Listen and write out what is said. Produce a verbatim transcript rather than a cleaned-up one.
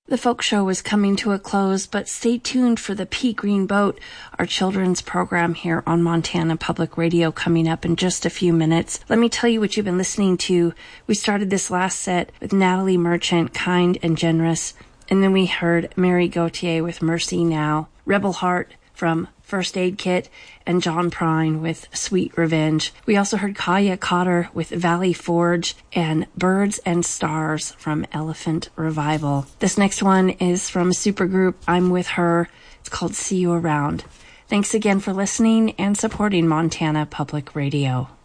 The folk show is coming to a close, but stay tuned for the Pea Green Boat, our children's program here on Montana Public Radio, coming up in just a few minutes. Let me tell you what you've been listening to. We started this last set with Natalie Merchant, Kind and Generous, and then we heard Mary Gauthier with Mercy Now, Rebel Heart from First Aid Kit, and John Prine with Sweet Revenge. We also heard Kaya Cotter with Valley Forge and Birds and Stars from Elephant Revival. This next one is from a supergroup, I'm With Her. It's called See You Around. Thanks again for listening and supporting Montana Public Radio.